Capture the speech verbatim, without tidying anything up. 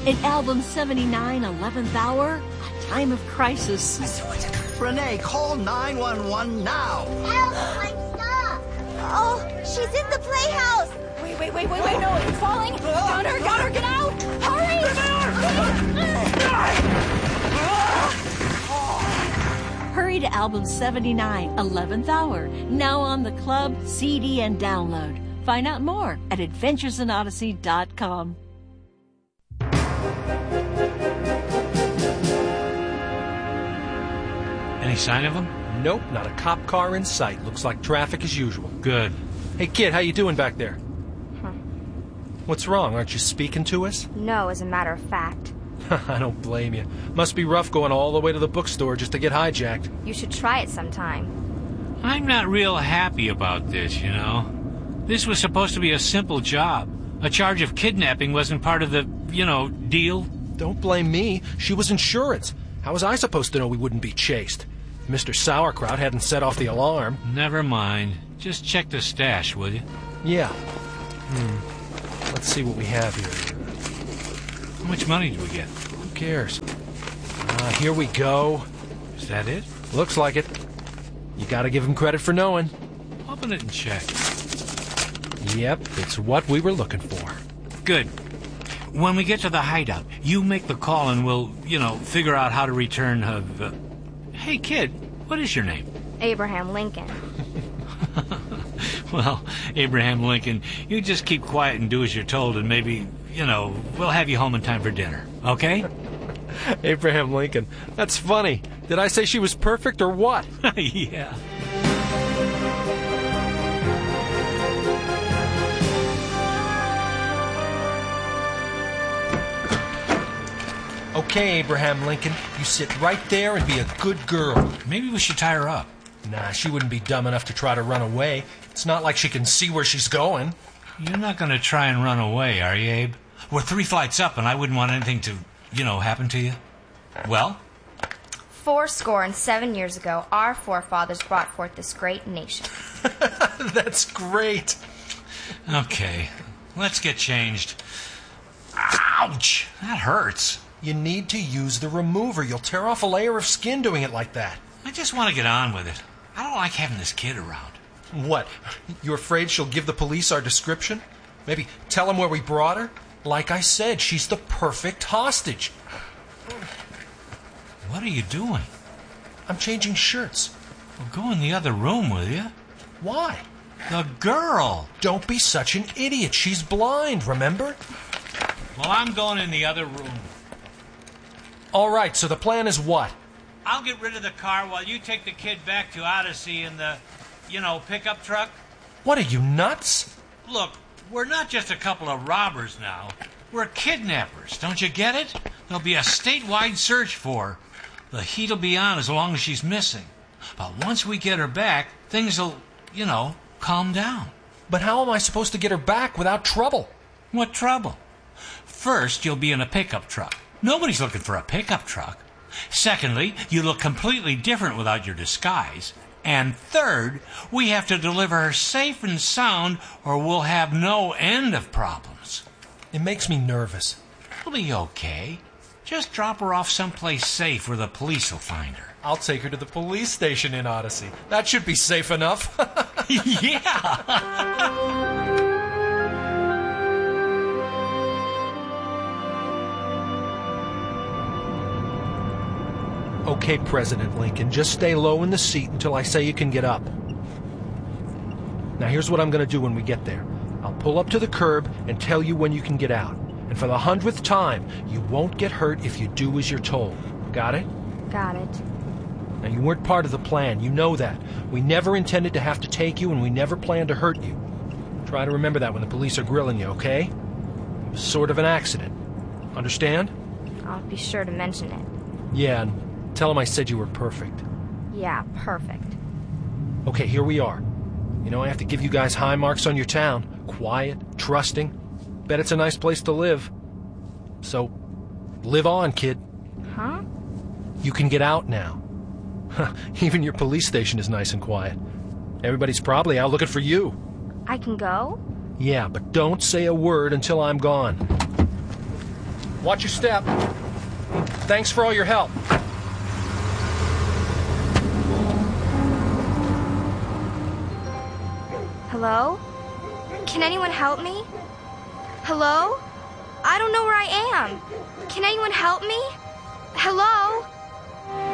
In album seventy-nine, eleventh hour, a time of crisis. Renee, call nine one one now. Help, my stuff. Oh, she's in the playhouse. Wait, wait, wait, wait, wait, no, it's falling. Got her, got her, get out. Hurry. Hurry to album seventy-nine, eleventh hour. Now on the club, C D, and download. Find out more at adventures in odyssey dot com. Any sign of him? Nope, not a cop car in sight. Looks like traffic as usual. Good. Hey, kid, how you doing back there? Huh. What's wrong? Aren't you speaking to us? No, as a matter of fact. I don't blame you. Must be rough going all the way to the bookstore just to get hijacked. You should try it sometime. I'm not real happy about this, you know. This was supposed to be a simple job. A charge of kidnapping wasn't part of the, you know, deal. Don't blame me. She was insurance. How was I supposed to know we wouldn't be chased? Mister Sauerkraut hadn't set off the alarm. Never mind. Just check the stash, will you? Yeah. Hmm. Let's see what we have here. How much money did we get? Who cares? Ah, here we go. Is that it? Looks like it. You gotta give him credit for knowing. Open it and check. Yep, it's what we were looking for. Good. When we get to the hideout, you make the call and we'll, you know, figure out how to return her... Uh... Hey, kid, what is your name? Abraham Lincoln. Well, Abraham Lincoln, you just keep quiet and do as you're told, and maybe, you know, we'll have you home in time for dinner, okay? Abraham Lincoln. That's funny. Did I say she was perfect or what? Yeah. Okay, Abraham Lincoln, you sit right there and be a good girl. Maybe we should tie her up. Nah, she wouldn't be dumb enough to try to run away. It's not like she can see where she's going. You're not going to try and run away, are you, Abe? We're three flights up, and I wouldn't want anything to, you know, happen to you. Well? Four score and seven years ago, our forefathers brought forth this great nation. That's great. Okay, let's get changed. Ouch! That hurts. You need to use the remover. You'll tear off a layer of skin doing it like that. I just want to get on with it. I don't like having this kid around. What? You're afraid she'll give the police our description? Maybe tell them where we brought her? Like I said, she's the perfect hostage. What are you doing? I'm changing shirts. Well, go in the other room, will you? Why? The girl! Don't be such an idiot. She's blind, remember? Well, I'm going in the other room. All right, so the plan is what? I'll get rid of the car while you take the kid back to Odyssey in the, you know, pickup truck. What, are you nuts? Look, we're not just a couple of robbers now. We're kidnappers, don't you get it? There'll be a statewide search for her. The heat'll be on as long as she's missing. But once we get her back, things'll, you know, calm down. But how am I supposed to get her back without trouble? What trouble? First, you'll be in a pickup truck. Nobody's looking for a pickup truck. Secondly, you look completely different without your disguise. And third, we have to deliver her safe and sound or we'll have no end of problems. It makes me nervous. It'll be okay. Just drop her off someplace safe where the police will find her. I'll take her to the police station in Odyssey. That should be safe enough. Yeah! Okay, President Lincoln, just stay low in the seat until I say you can get up. Now here's what I'm going to do when we get there. I'll pull up to the curb and tell you when you can get out. And for the hundredth time, you won't get hurt if you do as you're told. Got it? Got it. Now, you weren't part of the plan. You know that. We never intended to have to take you, and we never planned to hurt you. Try to remember that when the police are grilling you, okay? It was sort of an accident. Understand? I'll be sure to mention it. Yeah, and tell them I said you were perfect. Yeah, perfect. Okay, here we are. You know, I have to give you guys high marks on your town. Quiet, trusting. Bet it's a nice place to live. So, live on, kid. Huh? You can get out now. Even your police station is nice and quiet. Everybody's probably out looking for you. I can go? Yeah, but don't say a word until I'm gone. Watch your step. Thanks for all your help. Hello? Can anyone help me? Hello? I don't know where I am. Can anyone help me? Hello?